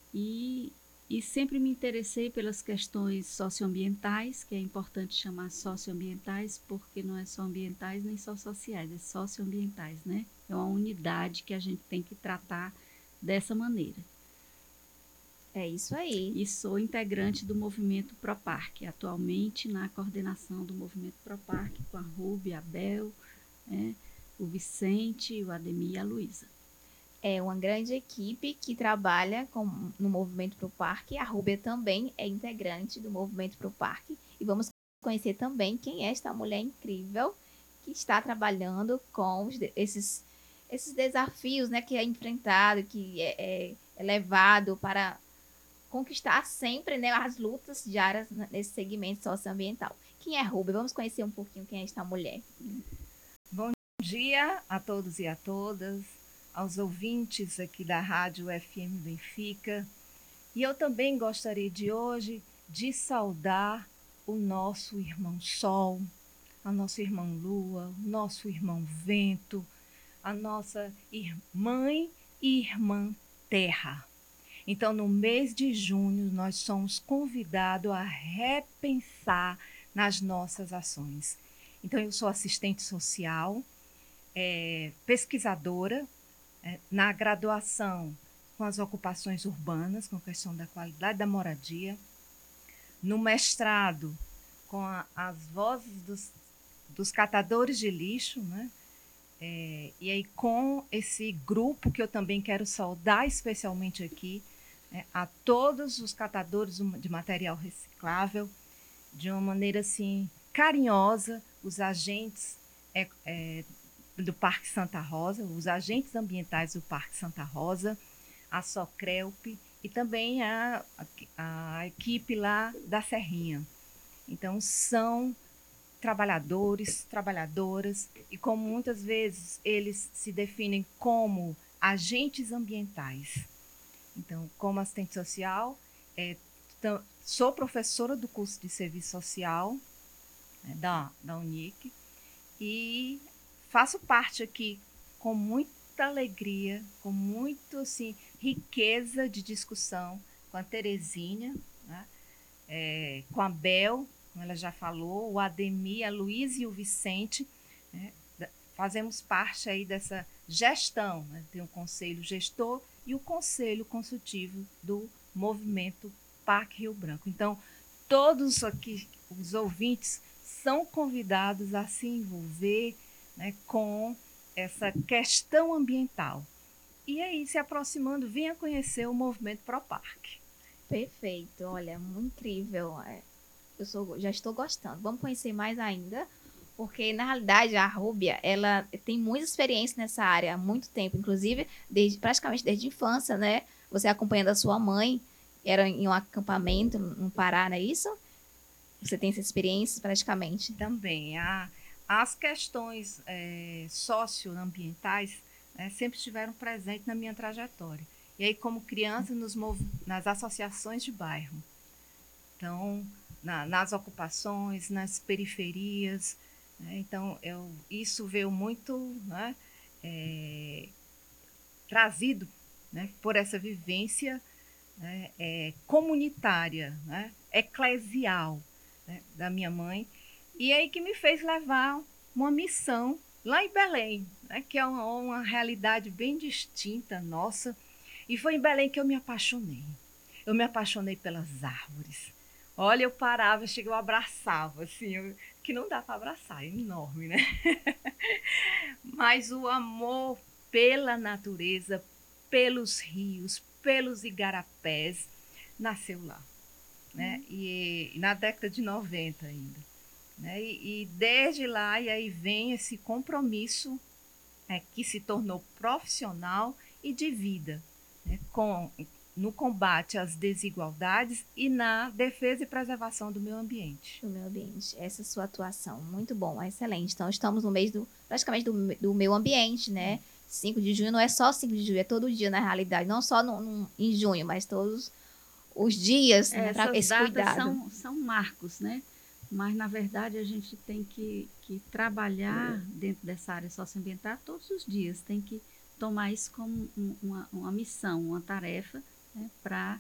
E, e sempre me interessei pelas questões socioambientais, que é importante chamar socioambientais, porque não é só ambientais nem só sociais, é socioambientais, né? É uma unidade que a gente tem que tratar dessa maneira. É isso aí. E sou integrante do movimento ProParque, atualmente na coordenação do movimento ProParque, com a Rúbia, a Bel, né, o Vicente, o Ademir e a Luísa. É uma grande equipe que trabalha no Movimento para o Parque. A Rúbia também é integrante do Movimento para o Parque. E vamos conhecer também quem é esta mulher incrível que está trabalhando com esses desafios, né, que é enfrentado, que é levado para conquistar sempre, né, as lutas diárias nesse segmento socioambiental. Quem é Rúbia? Vamos conhecer um pouquinho quem é esta mulher. Bom dia a todos e a todas, aos ouvintes aqui da Rádio FM Benfica. E eu também gostaria de hoje de saudar o nosso irmão Sol, a nossa irmã Lua, o nosso irmão Vento, a nossa mãe e irmã Terra. Então, no mês de junho, nós somos convidados a repensar nas nossas ações. Então, eu sou assistente social, pesquisadora na graduação com as ocupações urbanas, com a questão da qualidade da moradia, no mestrado com as vozes dos catadores de lixo, né? E aí com esse grupo que eu também quero saudar especialmente aqui, a todos os catadores de material reciclável, de uma maneira assim carinhosa, os agentes do Parque Santa Rosa, os agentes ambientais do Parque Santa Rosa, a Socrelp e também a equipe lá da Serrinha. Então, são trabalhadores, trabalhadoras, e como muitas vezes eles se definem como agentes ambientais. Então, como assistente social, sou professora do curso de serviço social da Unic e faço parte aqui com muita alegria, com muito assim, riqueza de discussão com a Terezinha, né? Com a Bel, como ela já falou, o Ademir, a Luísa e o Vicente, né? Fazemos parte aí dessa gestão, né? Tem o conselho gestor e o conselho consultivo do movimento Parque Rio Branco. Então, todos aqui, os ouvintes, são convidados a se envolver, né, com essa questão ambiental. E aí, se aproximando, venha conhecer o movimento ProParque. Perfeito, olha, muito incrível. Já estou gostando. Vamos conhecer mais ainda, porque na realidade a Rúbia, ela tem muita experiência nessa área há muito tempo, inclusive praticamente desde a infância, né? Você acompanhando a sua mãe, era em um acampamento no Pará, não é isso? Você tem essa experiência praticamente? Também. As questões socioambientais, né, sempre estiveram presentes na minha trajetória. E aí, como criança, nas associações de bairro. Então, nas ocupações, nas periferias. Né, então, isso veio muito, né, trazido, né, por essa vivência, né, comunitária, né, eclesial, né, da minha mãe. E aí que me fez levar uma missão lá em Belém, né, que é uma realidade bem distinta nossa. E foi em Belém que eu me apaixonei. Eu me apaixonei pelas árvores. Olha, eu parava, eu abraçava, assim, que não dá para abraçar, é enorme, né? Mas o amor pela natureza, pelos rios, pelos igarapés, nasceu lá, né? E na década de 90 ainda. Né? E desde lá, e aí vem esse compromisso que se tornou profissional e de vida, né? No combate às desigualdades e na defesa e preservação do meio ambiente. Do meio ambiente. Essa sua atuação, muito bom, excelente. Então, estamos no mês praticamente do meio ambiente, né? 5 de junho não é só 5 de junho, é todo dia na realidade, não só em junho, mas todos os dias, né, para Essas esse datas cuidado. são marcos, né? Mas, na verdade, a gente tem que trabalhar dentro dessa área socioambiental todos os dias, tem que tomar isso como uma missão, uma tarefa, né, para